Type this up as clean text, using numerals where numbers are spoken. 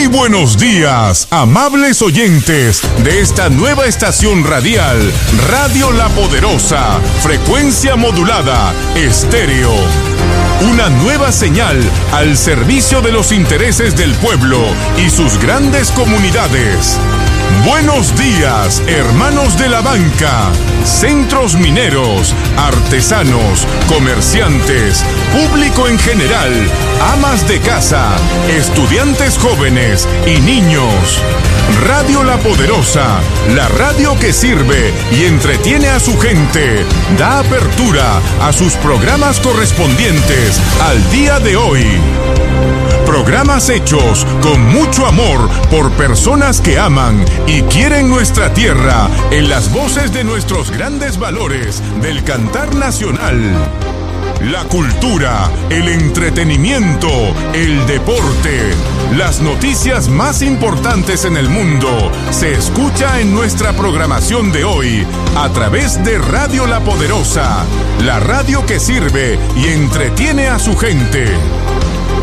buenos días, amables oyentes de esta nueva estación radial, Radio La Poderosa, frecuencia modulada, estéreo. Una nueva señal al servicio de los intereses del pueblo y sus grandes comunidades. Buenos días, hermanos de la banca, centros mineros, artesanos, comerciantes, público en general, amas de casa, estudiantes jóvenes y niños. Radio La Poderosa, la radio que sirve y entretiene a su gente, da apertura a sus programas correspondientes al día de hoy. Programas hechos con mucho amor por personas que aman y quieren nuestra tierra en las voces de nuestros grandes valores del cantar nacional. La cultura, el entretenimiento, el deporte, las noticias más importantes en el mundo se escucha en nuestra programación de hoy a través de Radio La Poderosa, la radio que sirve y entretiene a su gente.